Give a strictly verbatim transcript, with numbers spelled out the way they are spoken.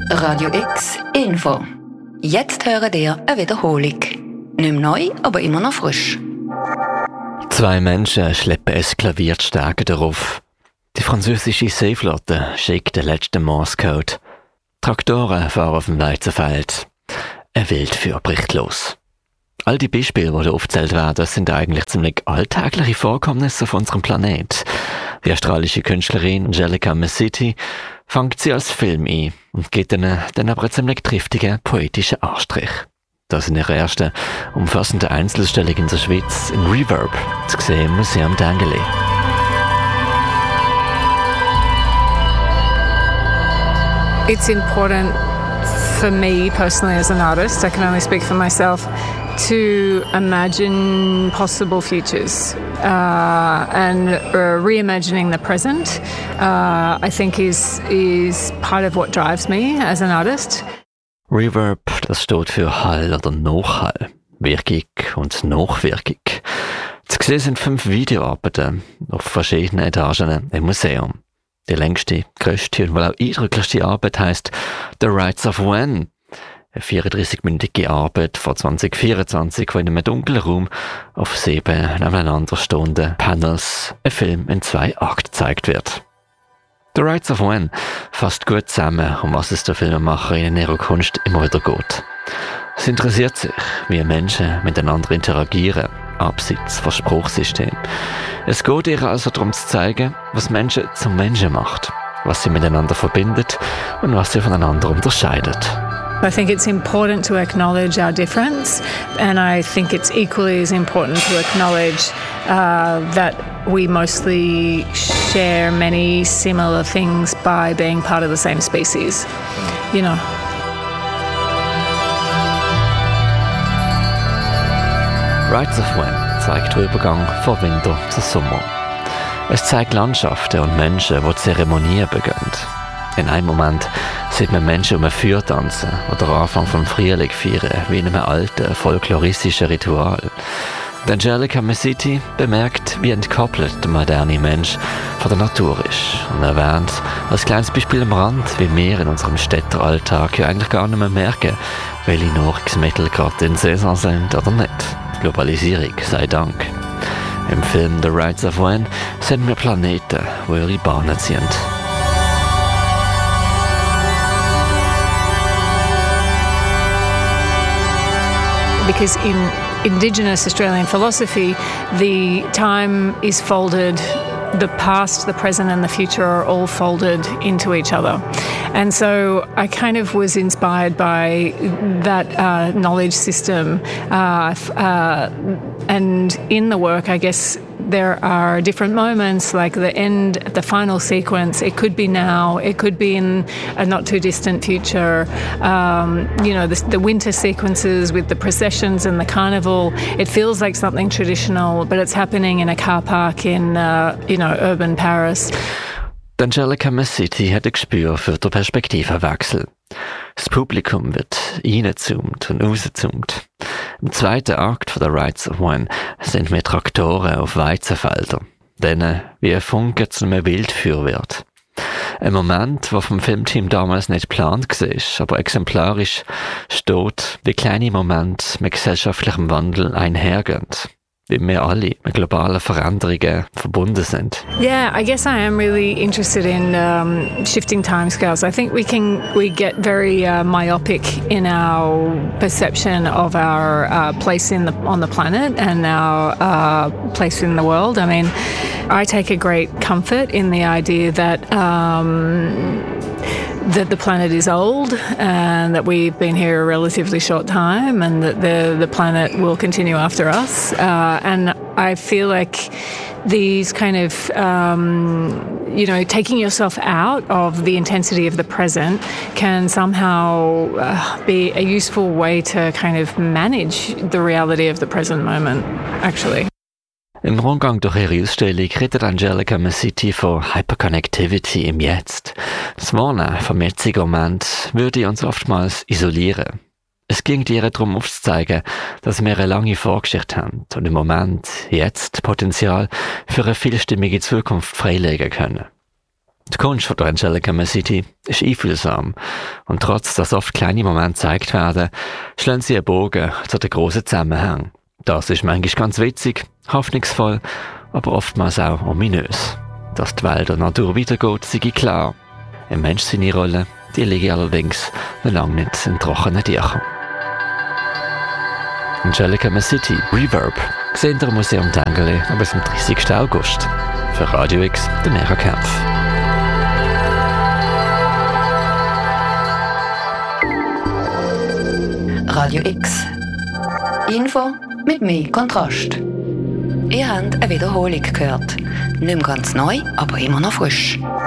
Radio X Info. Jetzt hören ihr eine Wiederholung. Nicht mehr neu, aber immer noch frisch. Zwei Menschen schleppen eskalaviert Stärke darauf. Die französische Seeflotte schickt den letzten Morse-Code. Traktoren fahren auf dem Weizenfeld. Ein Wildfeuer bricht los. All die Beispiele, die hier aufgezählt werden, sind eigentlich ziemlich alltägliche Vorkommnisse auf unserem Planet. Die australische Künstlerin Angelica Masiti fängt sie als Film ein und gibt ihnen dann aber einen ziemlich triftigen poetischen Anstrich. Das in ihrer ersten umfassenden Einzelausstellung in der Schweiz in Reverb, zu sehen im Museum d'Angely. It's important for me personally as an artist, I can only speak for myself, to imagine possible futures uh, and uh, reimagining the present, uh, I think is, is part of what drives me as an artist. Reverb, das steht für Hall oder Nachhall, Wirkung und Nachwirkung. Zu sehen sind fünf Videoarbeiten auf verschiedenen Etagen im Museum. Die längste, grösste und wohl auch eindrücklichste Arbeit heisst The Rights of When. Eine vierunddreißig-minütige Arbeit von zwanzig vierundzwanzig, wo in einem dunklen Raum auf sieben nebeneinander stehenden Panels ein Film in zwei Akten gezeigt wird. The Rights of When fasst gut zusammen, um was es der Filmemacher in ihrer Kunst immer wieder geht. Es interessiert sich, wie Menschen miteinander interagieren, abseits von Spruchsystemen. Es geht ihr also darum zu zeigen, was Menschen zum Menschen macht, was sie miteinander verbindet und was sie voneinander unterscheidet. I think it's important to acknowledge our difference, and I think it's equally as important to acknowledge uh, that we mostly share many similar things by being part of the same species, you know. Rights of When zeigt den Übergang von Winter zu Sommer. Es zeigt Landschaften und Menschen, die Zeremonien begehen. In einem Moment sieht man Menschen um ein Feuer tanzen oder Anfang vom Frühling feiern, wie in einem alten, folkloristischen Ritual. Und Angelica Masiti bemerkt, wie entkoppelt der moderne Mensch von der Natur ist und erwähnt als kleines Beispiel am Rand, wie wir in unserem Städteralltag ja eigentlich gar nicht mehr merken, welche Nahrungsmittel gerade in Saison sind oder nicht. Globalisierung sei Dank. Im Film The Rights of When sind wir Planeten, die ihre Bahnen ziehen. Because in Indigenous Australian philosophy, the time is folded, the past, the present and the future are all folded into each other. And so I kind of was inspired by that uh, knowledge system. Uh, uh, and in the work, I guess, there are different moments, like the end, the final sequence. It could be now, it could be in a not too distant future. Um, you know, the, the winter sequences with the processions and the carnival. It feels like something traditional, but it's happening in a car park in, uh, you know, urban Paris. Angelica Masiti hat ein Gespür für den Perspektivenwechsel. Das Publikum wird reingezoomt und rausgezoomt. Im zweiten Akt von The Rights of When sind wir Traktoren auf Weizenfeldern, denen wie ein Funke zu einem Wildfeuer wird. Ein Moment, der vom Filmteam damals nicht geplant war, aber exemplarisch steht, wie kleine Momente mit gesellschaftlichem Wandel einhergehen. Wie wir alle mit globalen Veränderungen verbunden sind. Yeah, I guess I am really interested in um, shifting timescales. I think we can we get very uh, myopic in our perception of our uh, place in the on the planet and our uh, place in the world. I mean, I take a great comfort in the idea that um, that the planet is old and that we've been here a relatively short time and that the, the planet will continue after us. Uh, and I feel like these kind of, um, you know, taking yourself out of the intensity of the present can somehow uh, be a useful way to kind of manage the reality of the present moment, actually. Im Rundgang durch ihre Ausstellung redet Angelica Masiti von Hyperconnectivity im Jetzt. Das Warnen vom jetzigen Moment würde uns oftmals isolieren. Es ging ihr darum aufzuzeigen, dass wir eine lange Vorgeschichte haben und im Moment, jetzt, Potenzial für eine vielstimmige Zukunft freilegen können. Die Kunst von der Angelica Masiti ist einfühlsam und trotz, dass oft kleine Momente gezeigt werden, schlagen sie einen Bogen zu den grossen Zusammenhängen. Das ist manchmal ganz witzig, hoffnungsvoll, aber oftmals auch ominös. Dass die Welt der Natur weitergeht, sei klar. Im Mensch seine Rolle, die liegen allerdings noch lange nicht in trockenen Tüchern. Angelica Masiti, Reverb, gesehen im Museum Tengeli bis zum dreißigsten August. Für Radio X, der Mera Kempf. Radio X. Info mit mehr Kontrast. Ihr habt eine Wiederholung gehört. Nicht mehr ganz neu, aber immer noch frisch.